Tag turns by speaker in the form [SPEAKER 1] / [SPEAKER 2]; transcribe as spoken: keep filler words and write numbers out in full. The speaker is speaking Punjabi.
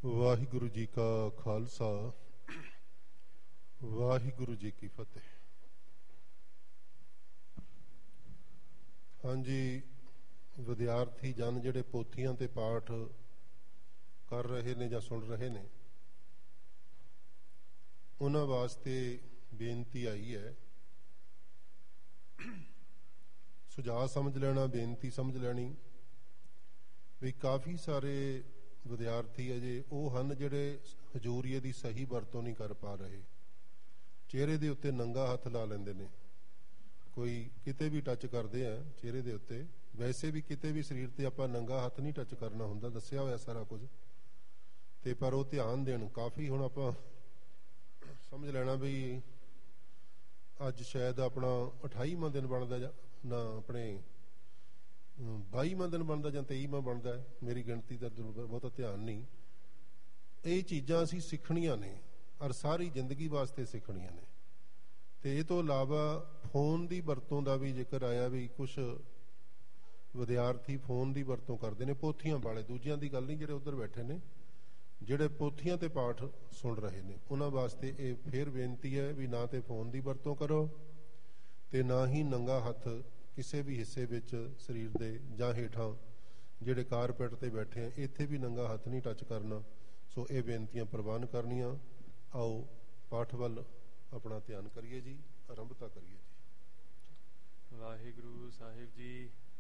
[SPEAKER 1] ਵਾਹਿਗੁਰੂ ਜੀ ਕਾ ਖਾਲਸਾ, ਵਾਹਿਗੁਰੂ ਜੀ ਕੀ ਫਤਿਹ। ਹਾਂਜੀ, ਵਿਦਿਆਰਥੀ ਜਨ ਜਿਹੜੇ ਪੋਥੀਆਂ ਤੇ ਪਾਠ ਕਰ ਰਹੇ ਨੇ ਜਾਂ ਸੁਣ ਰਹੇ ਨੇ, ਉਹਨਾਂ ਵਾਸਤੇ ਬੇਨਤੀ ਆਈ ਹੈ। ਸੁਝਾਅ ਸਮਝ ਲੈਣਾ, ਬੇਨਤੀ ਸਮਝ ਲੈਣੀ ਵੀ ਕਾਫੀ ਸਾਰੇ ਵਿਦਿਆਰਥੀ ਅਜੇ ਉਹ ਹਨ ਜਿਹੜੇ ਹਜ਼ੂਰੀਏ ਦੀ ਸਹੀ ਵਰਤੋਂ ਨਹੀਂ ਕਰ ਪਾ ਰਹੇ। ਚਿਹਰੇ ਦੇ ਉੱਤੇ ਨੰਗਾ ਹੱਥ ਲਾ ਲੈਂਦੇ ਨੇ, ਕੋਈ ਕਿਤੇ ਵੀ ਟੱਚ ਕਰਦੇ ਆ ਚਿਹਰੇ ਦੇ ਉੱਤੇ। ਵੈਸੇ ਵੀ ਕਿਤੇ ਵੀ ਸਰੀਰ ਤੇ ਆਪਾਂ ਨੰਗਾ ਹੱਥ ਨਹੀਂ ਟੱਚ ਕਰਨਾ ਹੁੰਦਾ, ਦੱਸਿਆ ਹੋਇਆ ਸਾਰਾ ਕੁਝ ਤੇ ਪਰ ਉਹ ਧਿਆਨ ਦੇਣ। ਕਾਫੀ ਹੁਣ ਆਪਾਂ ਸਮਝ ਲੈਣਾ ਵੀ ਅੱਜ ਸ਼ਾਇਦ ਆਪਣਾ ਅਠਾਈਵਾਂ ਦਿਨ ਬਣਦਾ ਜਾਂ ਨਾ ਆਪਣੇ ਬਾਈਵਾਂ ਦਿਨ ਬਣਦਾ ਜਾਂ ਤੇਈਵਾਂ ਬਣਦਾ, ਮੇਰੀ ਗਿਣਤੀ ਦਾ ਬਹੁਤਾ ਧਿਆਨ ਨਹੀਂ। ਇਹ ਚੀਜ਼ਾਂ ਅਸੀਂ ਸਿੱਖਣੀਆਂ ਨੇ ਔਰ ਸਾਰੀ ਜ਼ਿੰਦਗੀ ਵਾਸਤੇ ਸਿੱਖਣੀਆਂ ਨੇ। ਤੇ ਇਹ ਤੋਂ ਇਲਾਵਾ ਫੋਨ ਦੀ ਵਰਤੋਂ ਦਾ ਵੀ ਜ਼ਿਕਰ ਆਇਆ ਵੀ ਕੁਛ ਵਿਦਿਆਰਥੀ ਫੋਨ ਦੀ ਵਰਤੋਂ ਕਰਦੇ ਨੇ, ਪੋਥੀਆਂ ਵਾਲੇ, ਦੂਜਿਆਂ ਦੀ ਗੱਲ ਨਹੀਂ, ਜਿਹੜੇ ਉੱਧਰ ਬੈਠੇ ਨੇ ਜਿਹੜੇ ਪੋਥੀਆਂ ਤੇ ਪਾਠ ਸੁਣ ਰਹੇ ਨੇ, ਉਹਨਾਂ ਵਾਸਤੇ ਇਹ ਫੇਰ ਬੇਨਤੀ ਹੈ ਵੀ ਨਾ ਤੇ ਫੋਨ ਦੀ ਵਰਤੋਂ ਕਰੋ ਤੇ ਨਾ ਹੀ ਨੰਗਾ ਹੱਥ ਕਿਸੇ ਵੀ ਹਿੱਸੇ ਵਿੱਚ ਸਰੀਰ ਦੇ ਜਾਂ ਹੇਠਾਂ ਜਿਹੜੇ ਕਾਰਪੈਟ ਤੇ ਬੈਠੇ ਆ ਇੱਥੇ ਵੀ ਨੰਗਾ ਹੱਥ ਨਹੀਂ ਟੱਚ ਕਰਨਾ। ਸੋ ਇਹ ਬੇਨਤੀਆਂ ਪ੍ਰਵਾਨ ਕਰਨੀਆਂ। ਆਓ ਪਾਠ ਵੱਲ ਆਪਣਾ ਧਿਆਨ ਕਰੀਏ ਜੀ, ਆਰੰਭਤਾ ਕਰੀਏ ਜੀ।
[SPEAKER 2] ਵਾਹਿਗੁਰੂ ਸਾਹਿਬ ਜੀ